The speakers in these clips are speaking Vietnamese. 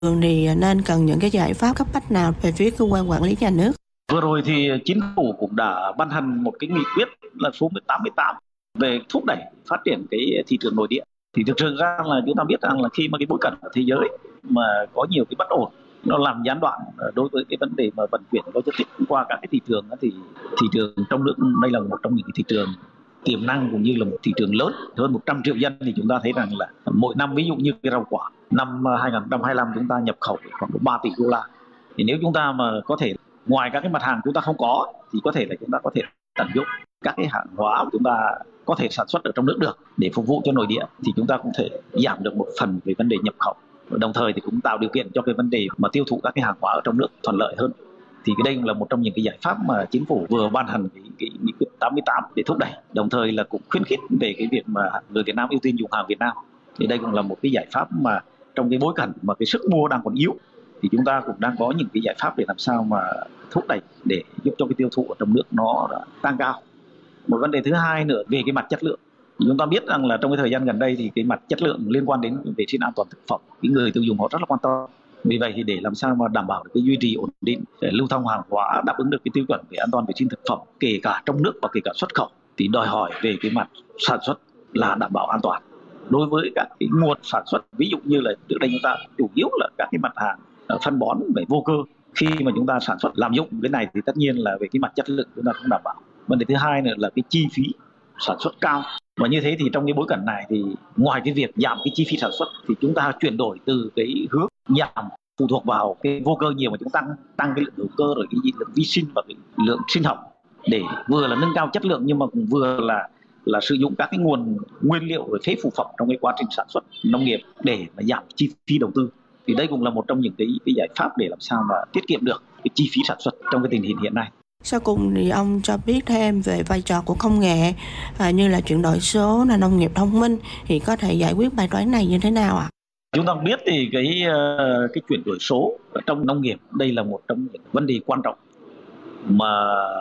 thì nên cần những cái giải pháp cấp bách nào về phía cơ quan quản lý nhà nước? Vừa rồi thì chính phủ cũng đã ban hành một cái nghị quyết là số 88 về thúc đẩy phát triển cái thị trường nội địa. Thì thực sự ra là chúng ta biết rằng là khi mà cái bối cảnh của thế giới mà có nhiều cái bất ổn, nó làm gián đoạn đối với cái vấn đề mà vận chuyển logistics qua các cái thị trường, thì thị trường trong nước đây là một trong những cái thị trường tiềm năng cũng như là một thị trường lớn hơn 100 triệu dân. Thì chúng ta thấy rằng là mỗi năm, ví dụ như cái rau quả năm 2025 chúng ta nhập khẩu khoảng 3 tỷ đô la. Thì nếu chúng ta mà có thể ngoài các cái mặt hàng chúng ta không có thì có thể là chúng ta có thể tận dụng các cái hàng hóa của chúng ta có thể sản xuất ở trong nước được để phục vụ cho nội địa, thì chúng ta cũng thể giảm được một phần về vấn đề nhập khẩu, đồng thời thì cũng tạo điều kiện cho cái vấn đề mà tiêu thụ các cái hàng hóa ở trong nước thuận lợi hơn. Thì cái đây là một trong những cái giải pháp mà chính phủ vừa ban hành cái nghị quyết 88 để thúc đẩy, đồng thời là cũng khuyến khích về cái việc mà người Việt Nam ưu tiên dùng hàng Việt Nam. Thì đây cũng là một cái giải pháp mà trong cái bối cảnh mà cái sức mua đang còn yếu, thì chúng ta cũng đang có những cái giải pháp để làm sao mà thúc đẩy để giúp cho cái tiêu thụ ở trong nước nó tăng cao. Một vấn đề thứ hai nữa về cái mặt chất lượng, thì chúng ta biết rằng là trong cái thời gian gần đây thì cái mặt chất lượng liên quan đến vệ sinh an toàn thực phẩm, cái người tiêu dùng họ rất là quan tâm. Vì vậy thì để làm sao mà đảm bảo được cái duy trì ổn định để lưu thông hàng hóa đáp ứng được cái tiêu chuẩn về an toàn vệ sinh thực phẩm kể cả trong nước và kể cả xuất khẩu, thì đòi hỏi về cái mặt sản xuất là đảm bảo an toàn đối với các cái nguồn sản xuất. Ví dụ như là trước đây chúng ta chủ yếu là các cái mặt hàng phân bón về vô cơ, khi mà chúng ta sản xuất làm dụng cái này thì tất nhiên là về cái mặt chất lượng chúng ta không đảm bảo. Vấn đề thứ hai nữa là cái chi phí sản xuất cao, và như thế thì trong cái bối cảnh này thì ngoài cái việc giảm cái chi phí sản xuất thì chúng ta chuyển đổi từ cái hướng giảm phụ thuộc vào cái vô cơ nhiều mà chúng ta tăng cái lượng hữu cơ rồi cái lượng vi sinh và cái lượng sinh học để vừa là nâng cao chất lượng nhưng mà cũng vừa là sử dụng các cái nguồn nguyên liệu rồi phế phụ phẩm trong cái quá trình sản xuất nông nghiệp để mà giảm chi phí đầu tư. Thì đây cũng là một trong những cái giải pháp để làm sao mà tiết kiệm được cái chi phí sản xuất trong cái tình hình hiện nay. Sau cùng thì ông cho biết thêm về vai trò của công nghệ như là chuyển đổi số, là nông nghiệp thông minh thì có thể giải quyết bài toán này như thế nào ạ? Chúng ta biết thì cái chuyển đổi số trong nông nghiệp đây là một trong những vấn đề quan trọng mà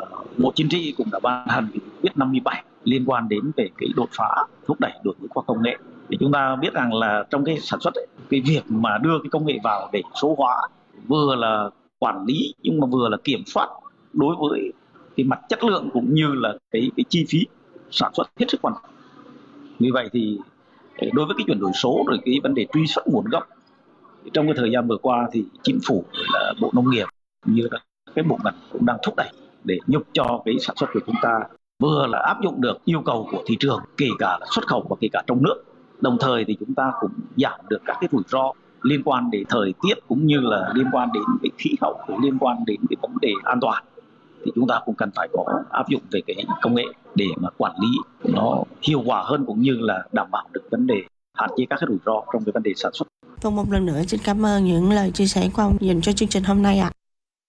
Bộ Chính trị cũng đã ban hành nghị quyết 57 liên quan đến về cái đột phá thúc đẩy đổi mới khoa học công nghệ. Thì chúng ta biết rằng là trong cái sản xuất ấy, cái việc mà đưa cái công nghệ vào để số hóa vừa là quản lý nhưng mà vừa là kiểm soát đối với cái mặt chất lượng cũng như là cái chi phí sản xuất hết sức quan trọng. Vì vậy thì đối với cái chuyển đổi số rồi cái vấn đề truy xuất nguồn gốc, trong cái thời gian vừa qua thì chính phủ là Bộ Nông nghiệp như là cái bộ ngành cũng đang thúc đẩy để giúp cho cái sản xuất của chúng ta vừa là áp dụng được yêu cầu của thị trường kể cả là xuất khẩu và kể cả trong nước, đồng thời thì chúng ta cũng giảm được các cái rủi ro liên quan đến thời tiết cũng như là liên quan đến cái khí hậu, liên quan đến cái vấn đề an toàn. Thì chúng ta cũng cần phải có áp dụng về cái công nghệ để mà quản lý nó hiệu quả hơn cũng như là đảm bảo được vấn đề hạn chế các cái rủi ro trong cái vấn đề sản xuất. Vâng, một lần nữa xin cảm ơn những lời chia sẻ của ông dành cho chương trình hôm nay ạ.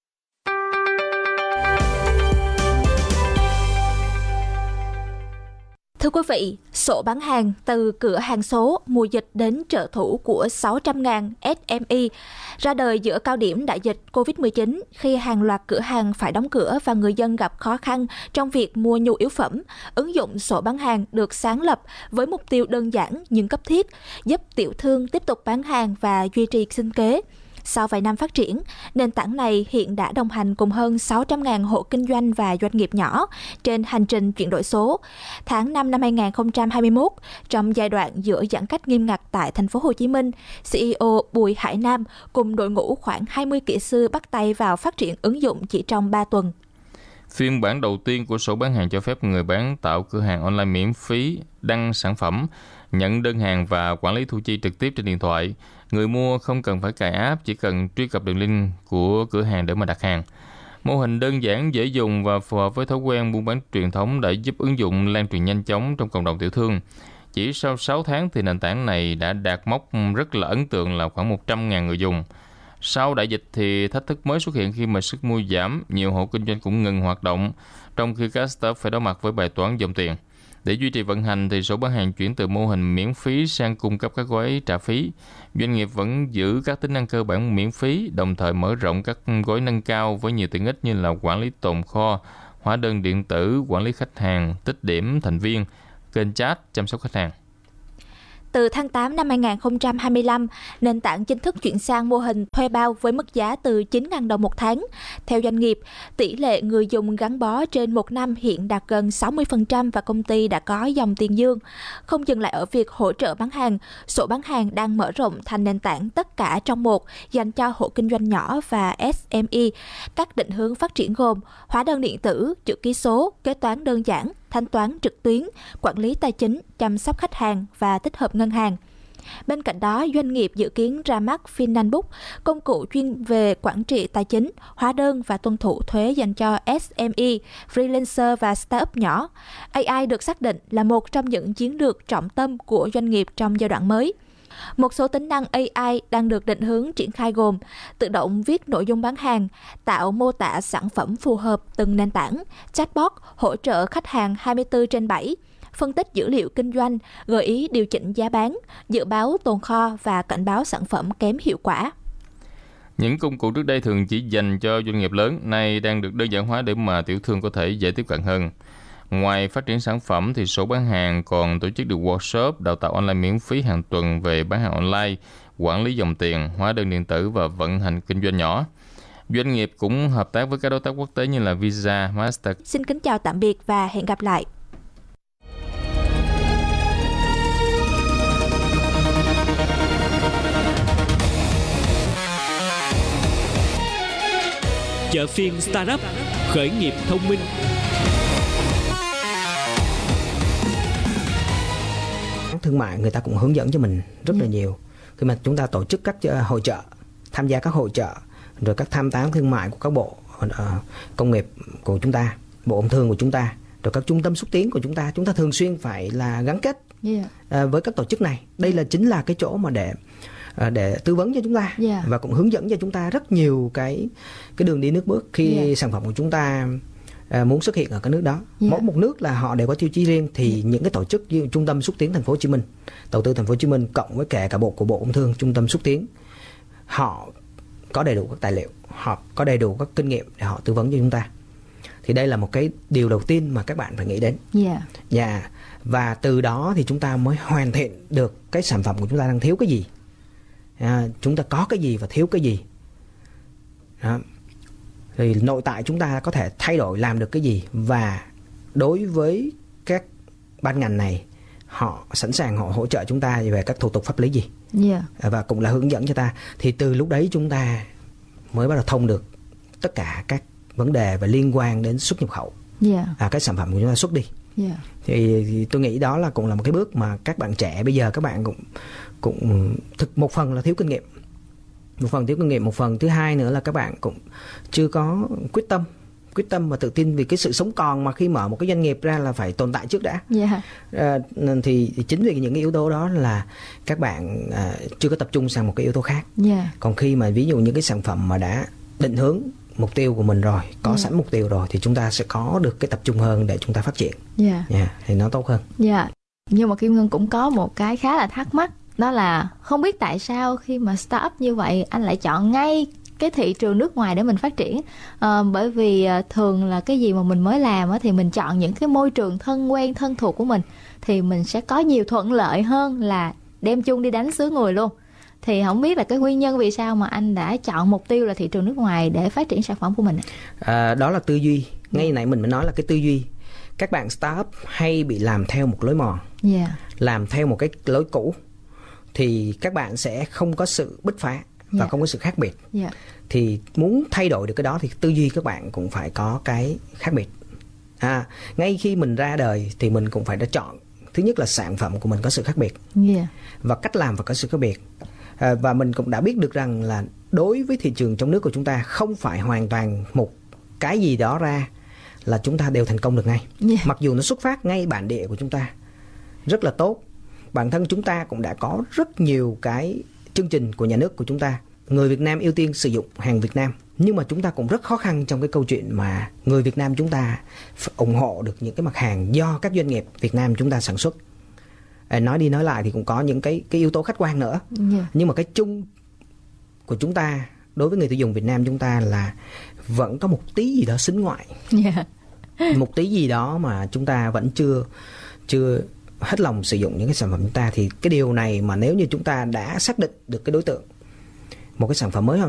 Thưa quý vị, sổ bán hàng từ cửa hàng số mùa dịch đến trợ thủ của 600.000 SME ra đời giữa cao điểm đại dịch COVID-19 khi hàng loạt cửa hàng phải đóng cửa và người dân gặp khó khăn trong việc mua nhu yếu phẩm. Ứng dụng sổ bán hàng được sáng lập với mục tiêu đơn giản nhưng cấp thiết, giúp tiểu thương tiếp tục bán hàng và duy trì sinh kế. Sau vài năm phát triển, nền tảng này hiện đã đồng hành cùng hơn 600.000 hộ kinh doanh và doanh nghiệp nhỏ trên hành trình chuyển đổi số. Tháng 5 năm 2021, trong giai đoạn giữa giãn cách nghiêm ngặt tại thành phố Hồ Chí Minh, CEO Bùi Hải Nam cùng đội ngũ khoảng 20 kỹ sư bắt tay vào phát triển ứng dụng chỉ trong 3 tuần. Phiên bản đầu tiên của sổ bán hàng cho phép người bán tạo cửa hàng online miễn phí, đăng sản phẩm, nhận đơn hàng và quản lý thu chi trực tiếp trên điện thoại. Người mua không cần phải cài app, chỉ cần truy cập đường link của cửa hàng để mà đặt hàng. Mô hình đơn giản, dễ dùng và phù hợp với thói quen buôn bán truyền thống đã giúp ứng dụng lan truyền nhanh chóng trong cộng đồng tiểu thương. Chỉ sau 6 tháng thì nền tảng này đã đạt mốc rất là ấn tượng là khoảng 100.000 người dùng. Sau đại dịch thì thách thức mới xuất hiện khi mà sức mua giảm, nhiều hộ kinh doanh cũng ngừng hoạt động, trong khi các startup phải đối mặt với bài toán dòng tiền. Để duy trì vận hành thì sổ bán hàng chuyển từ mô hình miễn phí sang cung cấp các gói trả phí. Doanh nghiệp vẫn giữ các tính năng cơ bản miễn phí, đồng thời mở rộng các gói nâng cao với nhiều tiện ích như là quản lý tồn kho, hóa đơn điện tử, quản lý khách hàng, tích điểm thành viên, kênh chat, chăm sóc khách hàng. Từ tháng 8 năm 2025, nền tảng chính thức chuyển sang mô hình thuê bao với mức giá từ 9.000 đồng một tháng. Theo doanh nghiệp, tỷ lệ người dùng gắn bó trên một năm hiện đạt gần 60% và công ty đã có dòng tiền dương. Không dừng lại ở việc hỗ trợ bán hàng, Sổ bán hàng đang mở rộng thành nền tảng tất cả trong một dành cho hộ kinh doanh nhỏ và SME. Các định hướng phát triển gồm hóa đơn điện tử, chữ ký số, kế toán đơn giản, thanh toán trực tuyến, quản lý tài chính, chăm sóc khách hàng và tích hợp ngân hàng. Bên cạnh đó, doanh nghiệp dự kiến ra mắt FinanBook, công cụ chuyên về quản trị tài chính, hóa đơn và tuân thủ thuế dành cho SME, freelancer và startup nhỏ. AI được xác định là một trong những chiến lược trọng tâm của doanh nghiệp trong giai đoạn mới. Một số tính năng AI đang được định hướng triển khai gồm tự động viết nội dung bán hàng, tạo mô tả sản phẩm phù hợp từng nền tảng, chatbot hỗ trợ khách hàng 24/7, phân tích dữ liệu kinh doanh, gợi ý điều chỉnh giá bán, dự báo tồn kho và cảnh báo sản phẩm kém hiệu quả. Những công cụ trước đây thường chỉ dành cho doanh nghiệp lớn, nay đang được đơn giản hóa để mà tiểu thương có thể dễ tiếp cận hơn. Ngoài phát triển sản phẩm thì Sổ bán hàng còn tổ chức được workshop đào tạo online miễn phí hàng tuần về bán hàng online, quản lý dòng tiền, hóa đơn điện tử và vận hành kinh doanh nhỏ. Doanh nghiệp cũng hợp tác với các đối tác quốc tế như là Visa, Master. Xin kính chào tạm biệt và hẹn gặp lại. Chợ phiên Startup, khởi nghiệp thông minh. Thương mại người ta cũng hướng dẫn cho mình rất là nhiều. Khi mà chúng ta tổ chức các hội chợ, tham gia các hội chợ, rồi các tham tán thương mại của các bộ công nghiệp của chúng ta, bộ công thương của chúng ta, rồi các trung tâm xúc tiến của chúng ta thường xuyên phải là gắn kết với các tổ chức này. Đây là chính là cái chỗ mà để tư vấn cho chúng ta và cũng hướng dẫn cho chúng ta rất nhiều cái đường đi nước bước khi sản phẩm của chúng ta muốn xuất hiện ở cái nước đó. Mỗi một nước là họ đều có tiêu chí riêng, thì những cái tổ chức như Trung tâm xúc tiến Thành phố Hồ Chí Minh, đầu tư Thành phố Hồ Chí Minh cộng với cả bộ của Bộ Công Thương, Trung tâm xúc tiến, họ có đầy đủ các tài liệu, họ có đầy đủ các kinh nghiệm để họ tư vấn cho chúng ta. Thì đây là một cái điều đầu tiên mà các bạn phải nghĩ đến. Và từ đó thì chúng ta mới hoàn thiện được cái sản phẩm của chúng ta đang thiếu cái gì, chúng ta có cái gì và thiếu cái gì đó. Thì nội tại chúng ta có thể thay đổi làm được cái gì, và đối với các ban ngành này, họ sẵn sàng họ hỗ trợ chúng ta về các thủ tục pháp lý gì, và cũng là hướng dẫn cho ta. Thì từ lúc đấy chúng ta mới bắt đầu thông được tất cả các vấn đề về liên quan đến xuất nhập khẩu, cái sản phẩm của chúng ta xuất đi. Thì tôi nghĩ đó là cũng là một cái bước mà các bạn trẻ bây giờ các bạn cũng một phần là thiếu kinh nghiệm, một phần thứ hai nữa là các bạn cũng chưa có quyết tâm và tự tin vì cái sự sống còn, mà khi mở một cái doanh nghiệp ra là phải tồn tại trước đã. Thì chính vì những cái yếu tố đó là các bạn chưa có tập trung sang một cái yếu tố khác. Còn khi mà ví dụ những cái sản phẩm mà đã định hướng mục tiêu của mình rồi, có sẵn mục tiêu rồi, thì chúng ta sẽ có được cái tập trung hơn để chúng ta phát triển. Thì nó tốt hơn. Nhưng mà Kim Ngân cũng có một cái khá là thắc mắc, đó là không biết tại sao khi mà startup như vậy anh lại chọn ngay cái thị trường nước ngoài để mình phát triển. Bởi vì thường là cái gì mà mình mới làm thì mình chọn những cái môi trường thân quen thân thuộc của mình, thì mình sẽ có nhiều thuận lợi hơn là đem chung đi đánh xứ người luôn. Thì không biết là cái nguyên nhân vì sao mà anh đã chọn mục tiêu là thị trường nước ngoài để phát triển sản phẩm của mình. Đó là tư duy. Ngay nãy mình mới nói là cái tư duy. Các bạn startup hay bị làm theo một lối mòn, làm theo một cái lối cũ, thì các bạn sẽ không có sự bứt phá và không có sự khác biệt. Thì muốn thay đổi được cái đó thì tư duy các bạn cũng phải có cái khác biệt. Ngay khi mình ra đời thì mình cũng phải đã chọn, thứ nhất là sản phẩm của mình có sự khác biệt, và cách làm phải có sự khác biệt. Và mình cũng đã biết được rằng là đối với thị trường trong nước của chúng ta, không phải hoàn toàn một cái gì đó ra là chúng ta đều thành công được ngay. Mặc dù nó xuất phát ngay bản địa của chúng ta rất là tốt. Bản thân chúng ta cũng đã có rất nhiều cái chương trình của nhà nước của chúng ta, người Việt Nam ưu tiên sử dụng hàng Việt Nam. Nhưng mà chúng ta cũng rất khó khăn trong cái câu chuyện mà người Việt Nam chúng ta ủng hộ được những cái mặt hàng do các doanh nghiệp Việt Nam chúng ta sản xuất. Nói đi nói lại thì cũng có những cái yếu tố khách quan nữa. Nhưng mà cái chung của chúng ta đối với người tiêu dùng Việt Nam chúng ta là vẫn có một tí gì đó xính ngoại. Một tí gì đó mà chúng ta vẫn chưa hết lòng sử dụng những cái sản phẩm chúng ta, thì cái điều này mà nếu như chúng ta đã xác định được cái đối tượng, một cái sản phẩm mới